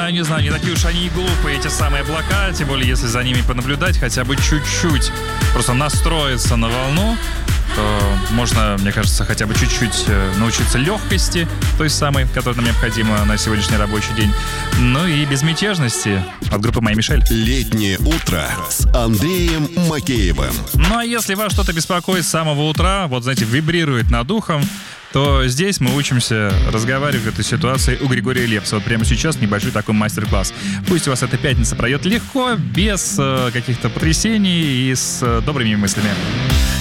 знаю, не такие уж они и глупые, эти самые облака, тем более, если за ними понаблюдать хотя бы чуть-чуть, просто настроиться на волну, то можно, мне кажется, хотя бы чуть-чуть научиться легкости, той самой, которая нам необходима на сегодняшний рабочий день, ну и безмятежности от группы «Моя Мишель». Летнее утро с Андреем Макеевым. Ну а если вас что-то беспокоит с самого утра, вот знаете, вибрирует над ухом, то здесь мы учимся разговаривать в этой ситуации у Григория Лепса. Вот прямо сейчас небольшой такой мастер-класс. Пусть у вас эта пятница пройдет легко, без каких-то потрясений и с добрыми мыслями.